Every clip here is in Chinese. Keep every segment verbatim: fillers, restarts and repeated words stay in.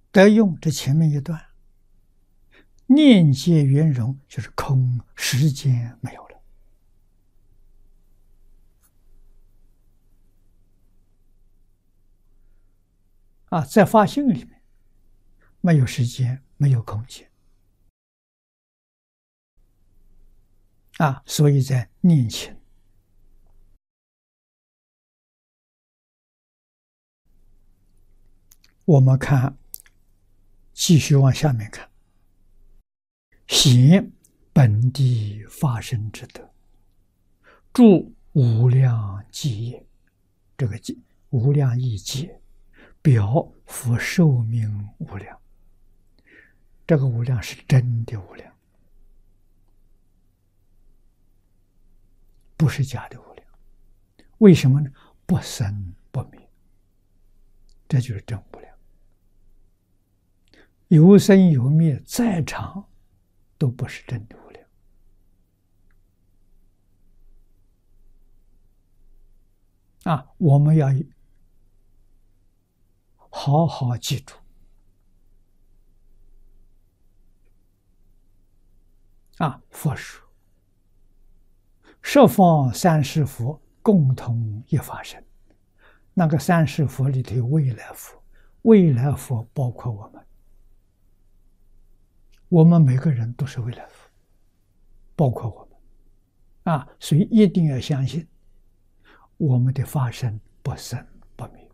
得用这前面一段，念皆圆融，就是空，时间没有了。啊，在发性里面，没有时间，没有空间。啊，所以在念情。我们看，继续往下面看，显本地发生之德，著无量基业，这个无量义劫，表复寿命无量。这个无量是真的无量，不是假的无量。为什么呢？不生不灭，这就是真无量。有生有灭，再长都不是真的无量。啊，我们要好好记住。啊，佛说十方三世佛共同一法身，那个三世佛里头有未来佛，未来佛包括我们，我们每个人都是未来佛，包括我们。啊，所以一定要相信我们的法身不生不灭。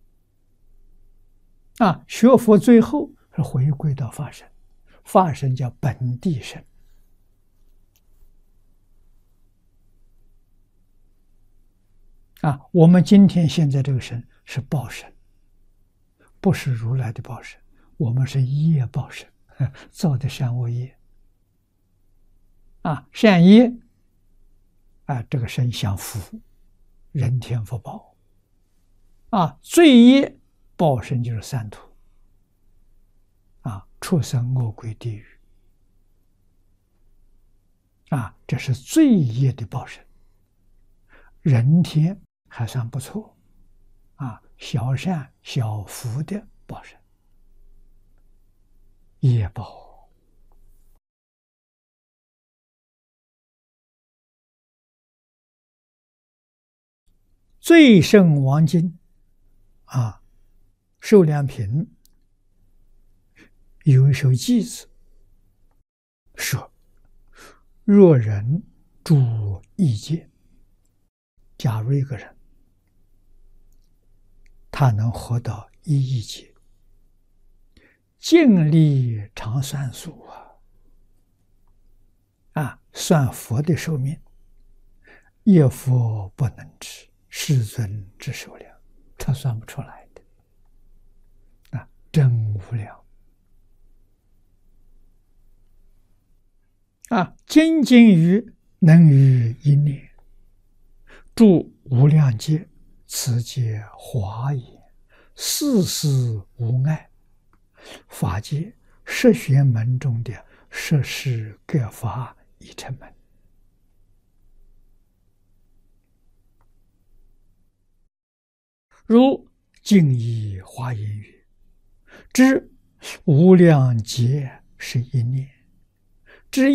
啊，学佛最后是回归到法身，法身叫本地身。啊，我们今天现在这个身是报身，不是如来的报身，我们是业报身，造的善恶业。啊，善业，啊，这个身享福，人天福报。啊，罪业报身就是三途，啊，畜生、恶鬼、地狱。啊，这是罪业的报身。人天还算不错，啊，小善小福的报身，业报。最胜王经啊，寿量品有一首偈子说：若人住异界，假如一个人他能活到一亿劫，尽力长算数啊，啊，算佛的寿命，业佛不能知，世尊之寿量，他算不出来的。啊，真无量。啊，精进于能于一念，住无量劫，此界华严，事事无碍。法界十玄门中的十事各法已成门。如净意华严语，知无量劫是一念，